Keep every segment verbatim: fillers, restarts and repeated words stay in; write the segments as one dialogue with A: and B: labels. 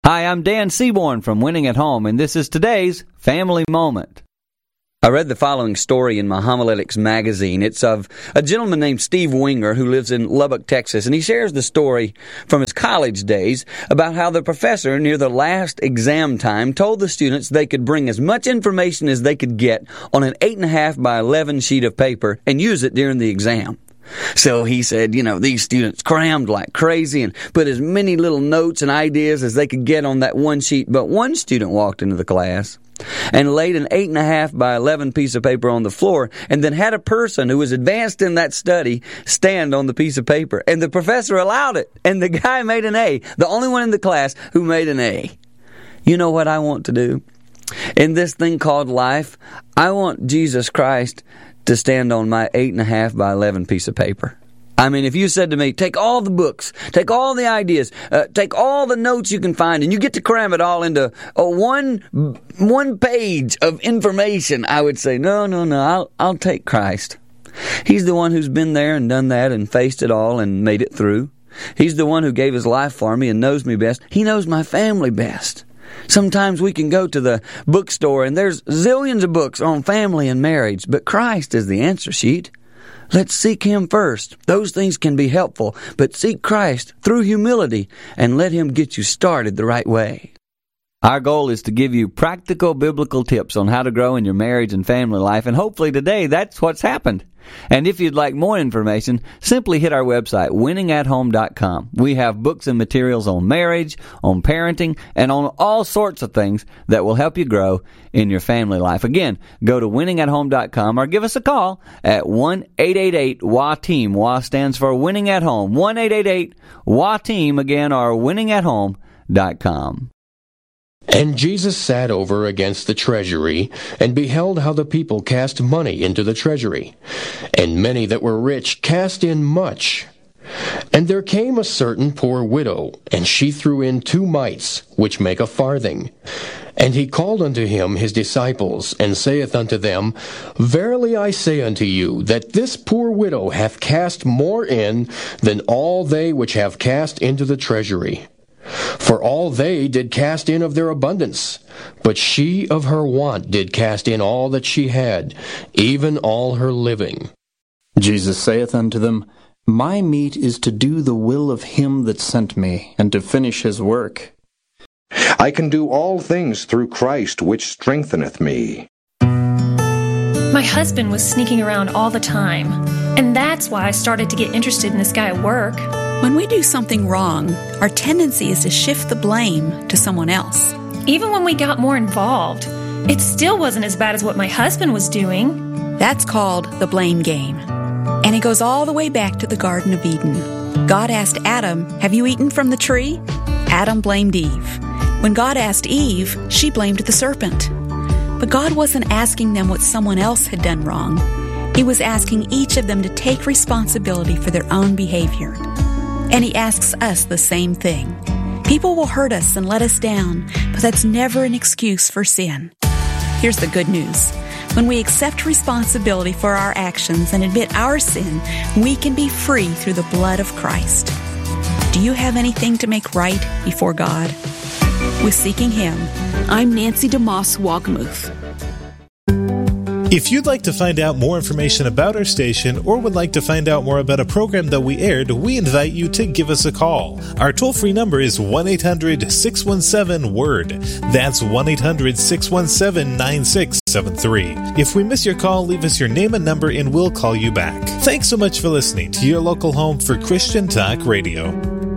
A: Hi, I'm Dan Seaborn from Winning at Home, and this is today's Family Moment. I read the following story in my Homiletics magazine. It's of a gentleman named Steve Winger who lives in Lubbock, Texas, and he shares the story from his college days about how the professor, near the last exam time, told the students they could bring as much information as they could get on an eight and a half by eleven sheet of paper and use it during the exam. So he said, you know, these students crammed like crazy and put as many little notes and ideas as they could get on that one sheet. But one student walked into the class and laid an eight and a half by eleven piece of paper on the floor and then had a person who was advanced in that study stand on the piece of paper. And the professor allowed it. And the guy made an A, the only one in the class who made an A. You know what I want to do? In this thing called life, I want Jesus Christ to stand on my eight and a half by eleven piece of paper. I mean, if you said to me, take all the books, take all the ideas, uh, take all the notes you can find, and you get to cram it all into uh, one one page of information, I would say, no, no, no, I'll I'll take Christ. He's the one who's been there and done that and faced it all and made it through. He's the one who gave his life for me and knows me best. He knows my family best. Sometimes we can go to the bookstore and there's zillions of books on family and marriage, but Christ is the answer sheet. Let's seek Him first. Those things can be helpful, but seek Christ through humility and let Him get you started the right way. Our goal is to give you practical biblical tips on how to grow in your marriage and family life, and hopefully today that's what's happened. And if you'd like more information, simply hit our website, winning at home dot com. We have books and materials on marriage, on parenting, and on all sorts of things that will help you grow in your family life. Again, go to winning at home dot com or give us a call at one eight eight eight W A TEAM. W A stands for Winning at Home. one eight eight eight W A TEAM, again, or winning at home dot com.
B: And Jesus sat over against the treasury, and beheld how the people cast money into the treasury. And many that were rich cast in much. And there came a certain poor widow, and she threw in two mites, which make a farthing. And he called unto him his disciples, and saith unto them, Verily I say unto you, that this poor widow hath cast more in than all they which have cast into the treasury. For all they did cast in of their abundance, but she of her want did cast in all that she had, even all her living.
C: Jesus saith unto them, My meat is to do the will of him that sent me, and to finish his work.
D: I can do all things through Christ, which strengtheneth me.
E: My husband was sneaking around all the time, and that's why I started to get interested in this guy at work.
F: When we do something wrong, our tendency is to shift the blame to someone else.
E: Even when we got more involved, it still wasn't as bad as what my husband was doing.
F: That's called the blame game. And it goes all the way back to the Garden of Eden. God asked Adam, Have you eaten from the tree? Adam blamed Eve. When God asked Eve, she blamed the serpent. But God wasn't asking them what someone else had done wrong. He was asking each of them to take responsibility for their own behavior. And He asks us the same thing. People will hurt us and let us down, but that's never an excuse for sin. Here's the good news. When we accept responsibility for our actions and admit our sin, we can be free through the blood of Christ. Do you have anything to make right before God? With Seeking Him, I'm Nancy DeMoss Wogmuth.
G: If you'd like to find out more information about our station or would like to find out more about a program that we aired, we invite you to give us a call. Our toll-free number is one eight hundred six one seven word. That's one eight hundred six one seven nine six seven three. If we miss your call, leave us your name and number and we'll call you back. Thanks so much for listening to your local home for Christian Talk Radio.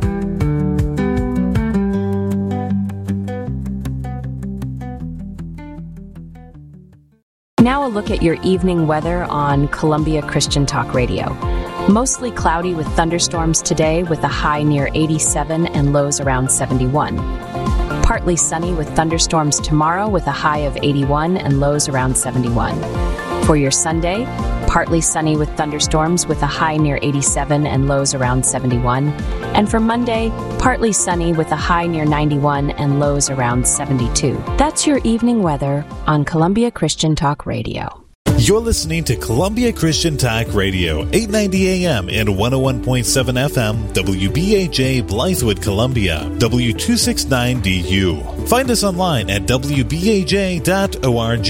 H: Now a look at your evening weather on Columbia Christian Talk Radio. Mostly cloudy with thunderstorms today with a high near eighty-seven and lows around seventy-one. Partly sunny with thunderstorms tomorrow with a high of eighty-one and lows around seventy-one. For your Sunday, partly sunny with thunderstorms with a high near eighty-seven and lows around seventy-one. And for Monday, partly sunny with a high near ninety-one and lows around seventy-two. That's your evening weather on Columbia Christian Talk Radio.
G: You're listening to Columbia Christian Talk Radio, eight ninety A M and one oh one point seven F M, W B A J, Blythewood, Columbia, W two sixty-nine D U. Find us online at w b a j dot org.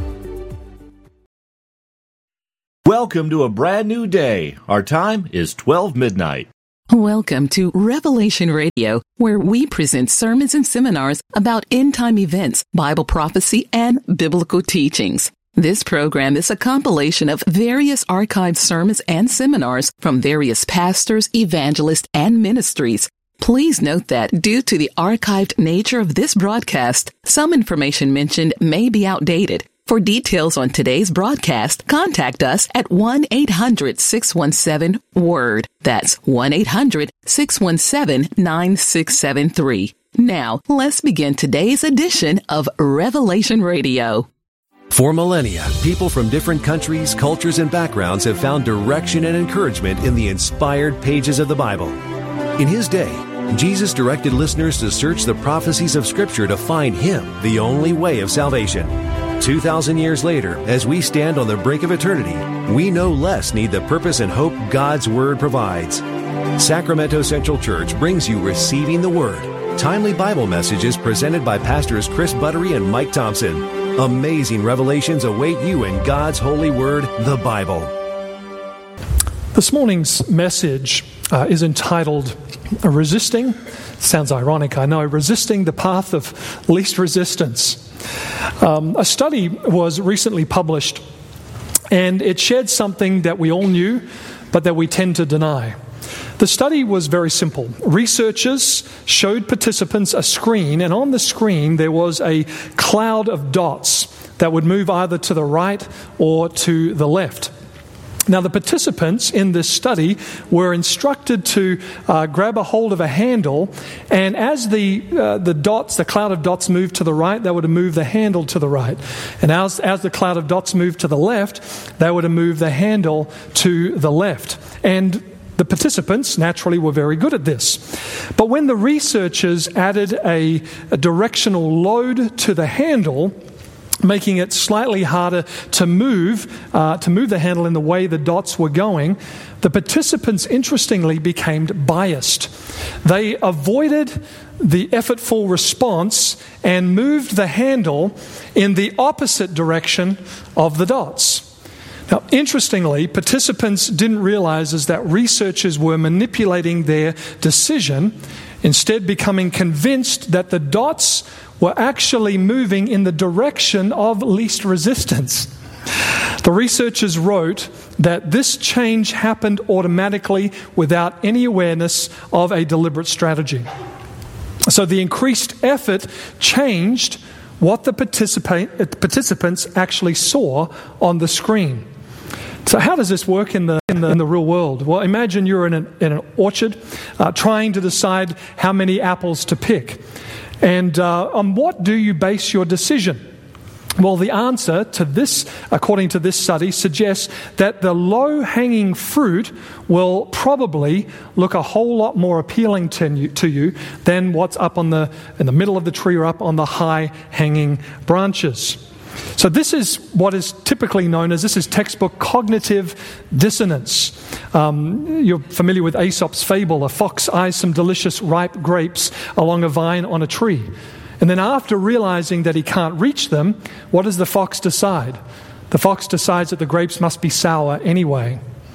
I: Welcome to a brand new day. Our time is twelve midnight.
J: Welcome to Revelation Radio, where we present sermons and seminars about end-time events, Bible prophecy, and biblical teachings. This program is a compilation of various archived sermons and seminars from various pastors, evangelists, and ministries. Please note that due to the archived nature of this broadcast, some information mentioned may be outdated. For details on today's broadcast, contact us at one eight hundred six one seven WORD. That's one eight hundred six one seven nine six seven three. Now, let's begin today's edition of Revelation Radio.
K: For millennia, people from different countries, cultures, and backgrounds have found direction and encouragement in the inspired pages of the Bible. In his day, Jesus directed listeners to search the prophecies of Scripture to find Him, the only way of salvation. Two thousand years later, as we stand on the brink of eternity, we no less need the purpose and hope God's Word provides. Sacramento Central Church brings you Receiving the Word, timely Bible messages presented by Pastors Chris Buttery and Mike Thompson. Amazing revelations await you in God's holy word, the Bible.
L: This morning's message uh, is entitled Resisting, sounds ironic, I know, Resisting the Path of Least Resistance. Um, a study was recently published, and it shared something that we all knew, but that we tend to deny. The study was very simple. Researchers showed participants a screen, and on the screen there was a cloud of dots that would move either to the right or to the left. Now, the participants in this study were instructed to uh, grab a hold of a handle, and as the uh, the dots, the cloud of dots moved to the right, they would move the handle to the right. And as, as the cloud of dots moved to the left, they would move the handle to the left. And the participants, naturally, were very good at this. But when the researchers added a, a directional load to the handle, making it slightly harder to move, uh, to move the handle in the way the dots were going, the participants, interestingly, became biased. They avoided the effortful response and moved the handle in the opposite direction of the dots. Now, interestingly, participants didn't realize is that researchers were manipulating their decision, instead becoming convinced that the dots were actually moving in the direction of least resistance. The researchers wrote that this change happened automatically without any awareness of a deliberate strategy. So the increased effort changed what the participate, participants actually saw on the screen. So how does this work in the in the, in the real world? Well, imagine you're in an, in an orchard uh, trying to decide how many apples to pick. And uh, on what do you base your decision? Well, the answer to this, according to this study, suggests that the low-hanging fruit will probably look a whole lot more appealing to you, to you than what's up on the in the middle of the tree or up on the high-hanging branches. So this is what is typically known as, this is textbook cognitive dissonance. Um, you're familiar with Aesop's fable, a fox eyes some delicious ripe grapes along a vine on a tree. And then after realizing that he can't reach them, what does the fox decide? The fox decides that the grapes must be sour anyway.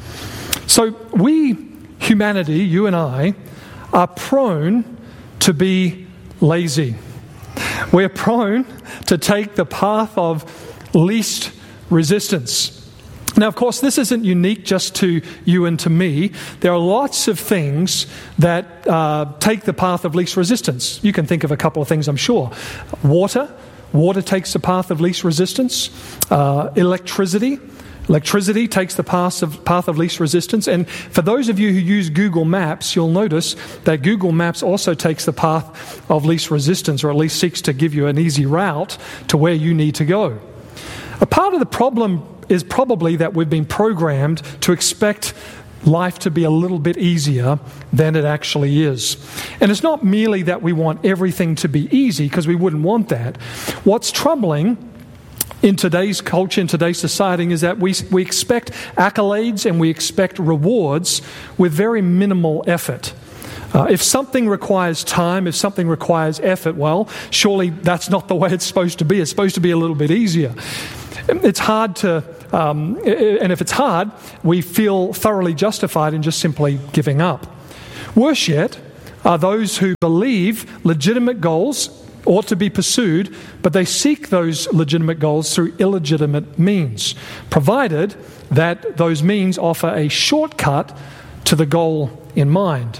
L: So we, humanity, you and I, are prone to be lazy. We're prone to take the path of least resistance. Now, of course, this isn't unique just to you and to me. There are lots of things that uh, take the path of least resistance. You can think of a couple of things, I'm sure. Water. Water takes the path of least resistance. Uh, electricity. Electricity takes the path of, path of least resistance. And for those of you who use Google Maps, you'll notice that Google Maps also takes the path of least resistance, or at least seeks to give you an easy route to where you need to go. A part of the problem is probably that we've been programmed to expect life to be a little bit easier than it actually is. And it's not merely that we want everything to be easy, because we wouldn't want that. What's troubling in today's culture, in today's society, is that we we expect accolades and we expect rewards with very minimal effort. Uh, if something requires time, if something requires effort, well, surely that's not the way it's supposed to be. It's supposed to be a little bit easier. It's hard to, um, and if it's hard, we feel thoroughly justified in just simply giving up. Worse yet are those who believe legitimate goals ought to be pursued, but they seek those legitimate goals through illegitimate means, provided that those means offer a shortcut to the goal in mind.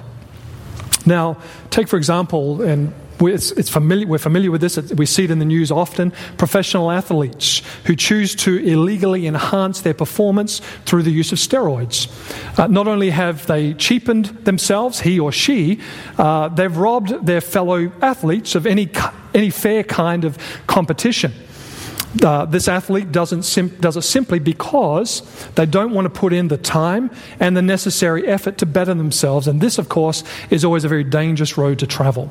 L: Now, take for example, and it's, it's familiar, we're familiar with this, we see it in the news often, professional athletes who choose to illegally enhance their performance through the use of steroids. Uh, not only have they cheapened themselves, he or she, uh, they've robbed their fellow athletes of any any fair kind of competition. Uh, this athlete doesn't sim- does it simply because they don't want to put in the time and the necessary effort to better themselves. And this, of course, is always a very dangerous road to travel.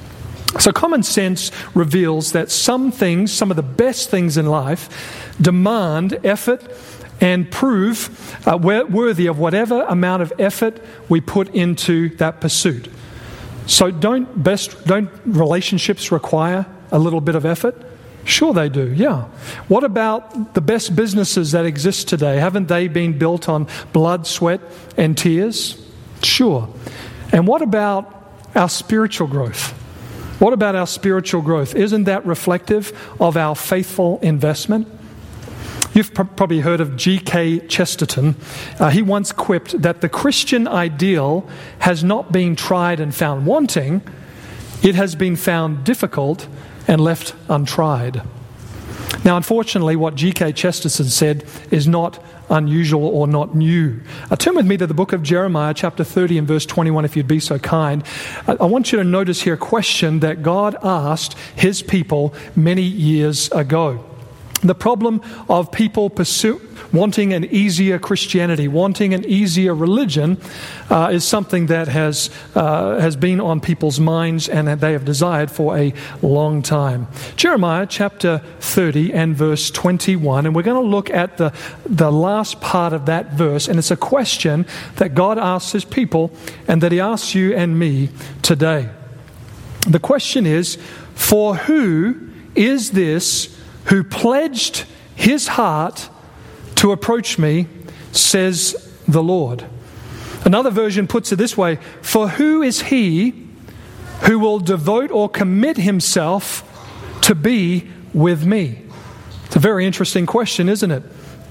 L: So common sense reveals that some things, some of the best things in life, demand effort and prove uh, worthy of whatever amount of effort we put into that pursuit. So don't best don't relationships require a little bit of effort? Sure they do, yeah. What about the best businesses that exist today? Haven't they been built on blood, sweat, and tears? Sure. And what about our spiritual growth? What about our spiritual growth? Isn't that reflective of our faithful investment? You've pr- probably heard of G K Chesterton. Uh, he once quipped that the Christian ideal has not been tried and found wanting, it has been found difficult and left untried. Now, unfortunately, what G K Chesterton said is not unusual or not new. Uh, turn with me to the book of Jeremiah, chapter thirty and verse twenty-one, if you'd be so kind. I, I want you to notice here a question that God asked his people many years ago. The problem of people pursue, wanting an easier Christianity, wanting an easier religion, uh, is something that has uh, has been on people's minds and that they have desired for a long time. Jeremiah chapter thirty and verse twenty-one, and we're going to look at the, the last part of that verse, and it's a question that God asks his people and that he asks you and me today. The question is, for who is this who pledged his heart to approach me, says the Lord. Another version puts it this way, for who is he who will devote or commit himself to be with me? It's a very interesting question, isn't it?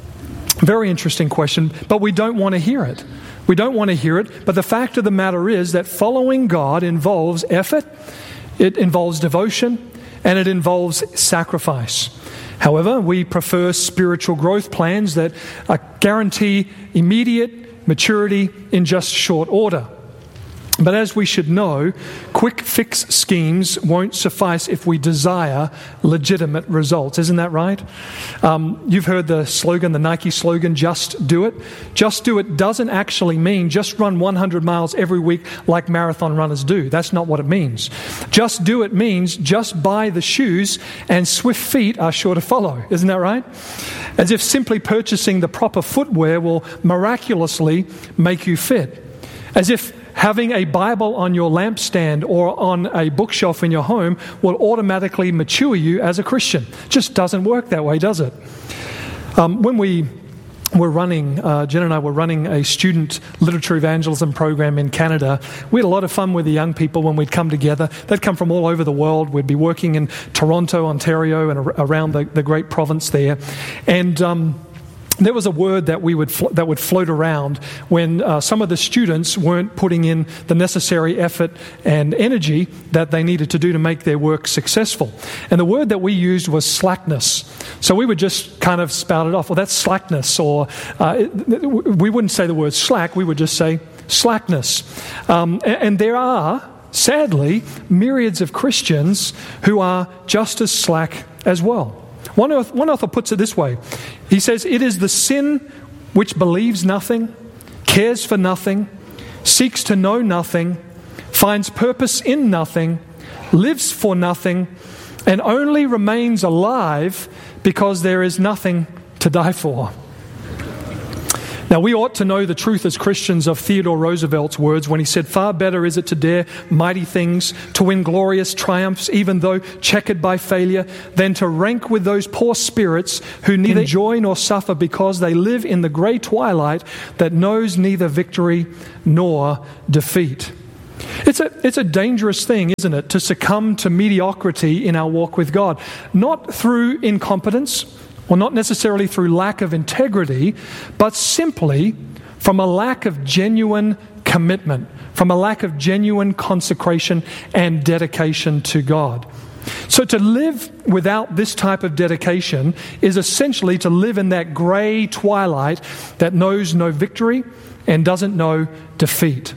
L: Very interesting question, but we don't want to hear it. We don't want to hear it, but the fact of the matter is that following God involves effort, it involves devotion, and it involves sacrifice. However, we prefer spiritual growth plans that uh, guarantee immediate maturity in just short order. But as we should know, quick fix schemes won't suffice if we desire legitimate results. Isn't that right? Um, you've heard the slogan, the Nike slogan, just do it. Just do it doesn't actually mean just run one hundred miles every week like marathon runners do. That's not what it means. Just do it means just buy the shoes and swift feet are sure to follow. Isn't that right? As if simply purchasing the proper footwear will miraculously make you fit. As if having a Bible on your lampstand or on a bookshelf in your home will automatically mature you as a Christian. It just doesn't work that way, does it? Um, when we were running, uh, Jen and I were running a student literature evangelism program in Canada, we had a lot of fun with the young people when we'd come together. They'd come from all over the world. We'd be working in Toronto, Ontario, and around the, the great province there. And um, there was a word that we would flo- that would float around when uh, some of the students weren't putting in the necessary effort and energy that they needed to do to make their work successful. And the word that we used was slackness. So we would just kind of spout it off. Well, that's slackness. Or uh, it, we wouldn't say the word slack. We would just say slackness. Um, and, and there are, sadly, myriads of Christians who are just as slack as well. One author, one author puts it this way. He says, it is the sin which believes nothing, cares for nothing, seeks to know nothing, finds purpose in nothing, lives for nothing, and only remains alive because there is nothing to die for. Now, we ought to know the truth as Christians of Theodore Roosevelt's words when he said, "Far better is it to dare mighty things, to win glorious triumphs, even though checkered by failure, than to rank with those poor spirits who neither enjoy nor suffer because they live in the grey twilight that knows neither victory nor defeat." It's a, it's a dangerous thing, isn't it, to succumb to mediocrity in our walk with God. Not through incompetence, or not necessarily through lack of integrity, but simply from a lack of genuine commitment, from a lack of genuine consecration and dedication to God. So to live without this type of dedication is essentially to live in that grey twilight that knows no victory and doesn't know defeat.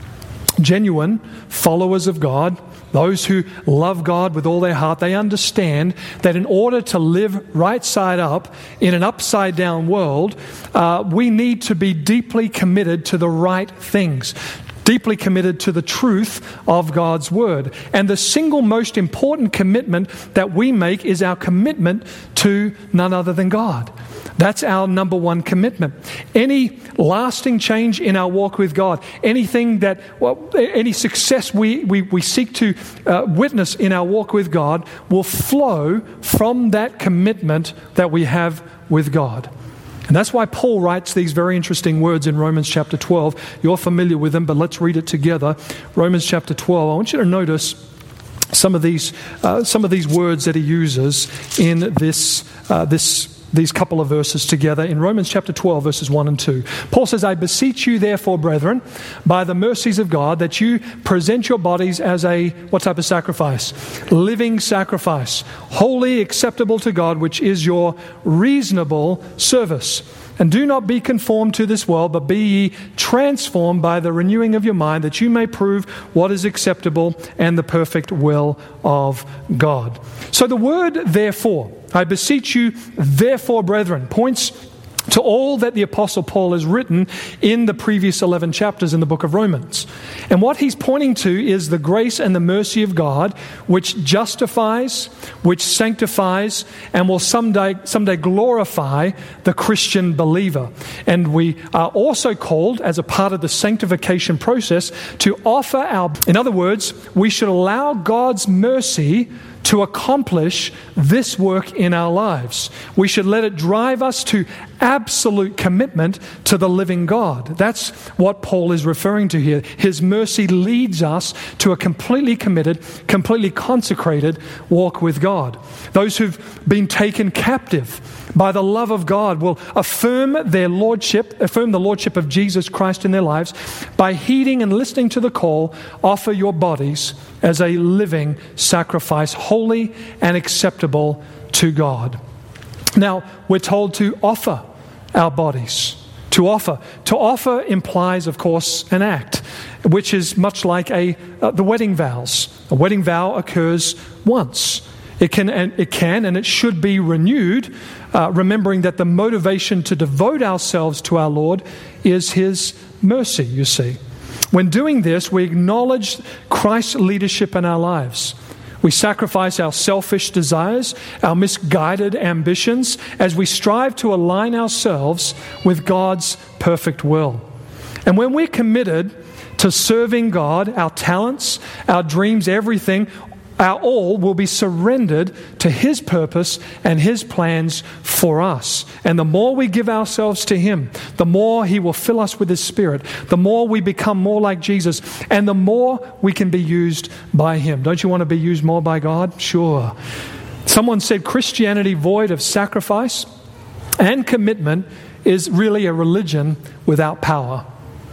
L: Genuine followers of God, those who love God with all their heart, they understand that in order to live right side up in an upside down world, uh, we need to be deeply committed to the right things, deeply committed to the truth of God's Word. And the single most important commitment that we make is our commitment to none other than God. That's our number one commitment. Any lasting change in our walk with God, anything that, well, any success we, we, we seek to uh, witness in our walk with God will flow from that commitment that we have with God. And that's why Paul writes these very interesting words in Romans chapter twelve. You're familiar with them, but let's read it together. Romans chapter twelve. I want you to notice some of these uh, some of these words that he uses in this uh, this. These couple of verses together in Romans chapter twelve, verses one and two. Paul says, "I beseech you therefore, brethren, by the mercies of God, that you present your bodies as a," what type of sacrifice? "Living sacrifice, wholly acceptable to God, which is your reasonable service. And do not be conformed to this world, but be ye transformed by the renewing of your mind, that you may prove what is acceptable and the perfect will of God." So the word "therefore," I beseech you, therefore, brethren, points to all that the Apostle Paul has written in the previous eleven chapters in the book of Romans. And what he's pointing to is the grace and the mercy of God, which justifies, which sanctifies, and will someday, someday glorify the Christian believer. And we are also called, as a part of the sanctification process, to offer our... In other words, we should allow God's mercy to accomplish this work in our lives. We should let it drive us to absolute commitment to the living God. That's what Paul is referring to here. His mercy leads us to a completely committed, completely consecrated walk with God. Those who've been taken captive by the love of God will affirm their lordship, affirm the lordship of Jesus Christ in their lives by heeding and listening to the call, "Offer your bodies as a living sacrifice, holy and acceptable to God." Now, we're told to offer our bodies. To offer. To offer implies, of course, an act, which is much like a uh, the wedding vows. A wedding vow occurs once. It can and it can and it should be renewed, uh, remembering that the motivation to devote ourselves to our Lord is His mercy, you see. When doing this, we acknowledge Christ's leadership in our lives. We sacrifice our selfish desires, our misguided ambitions, as we strive to align ourselves with God's perfect will. And when we're committed to serving God, our talents, our dreams, everything, our all will be surrendered to His purpose and His plans for us. And the more we give ourselves to Him, the more He will fill us with His Spirit, the more we become more like Jesus, and the more we can be used by Him. Don't you want to be used more by God? Sure. Someone said Christianity void of sacrifice and commitment is really a religion without power.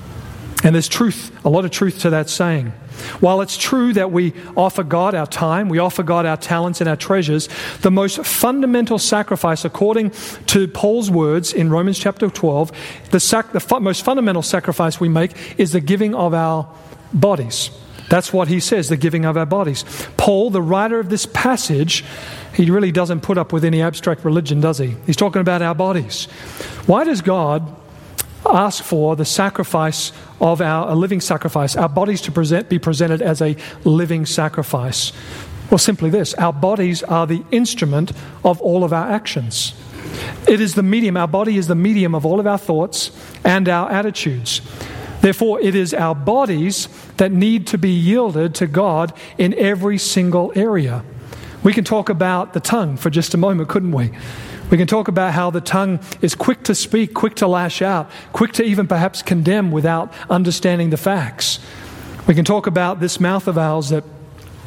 L: And there's truth, a lot of truth to that saying. While it's true that we offer God our time, we offer God our talents and our treasures, the most fundamental sacrifice, according to Paul's words in Romans chapter twelve, the, sac- the fu- most fundamental sacrifice we make is the giving of our bodies. That's what he says, the giving of our bodies. Paul, the writer of this passage, he really doesn't put up with any abstract religion, does he? He's talking about our bodies. Why does God ask for the sacrifice of our, a living sacrifice, our bodies to present, be presented as a living sacrifice? Well, simply this: our bodies are the instrument of all of our actions. It is the medium, our body is the medium of all of our thoughts and our attitudes. Therefore, it is our bodies that need to be yielded to God in every single area. We can talk about the tongue for just a moment, couldn't we? We can talk about how the tongue is quick to speak, quick to lash out, quick to even perhaps condemn without understanding the facts. We can talk about this mouth of ours that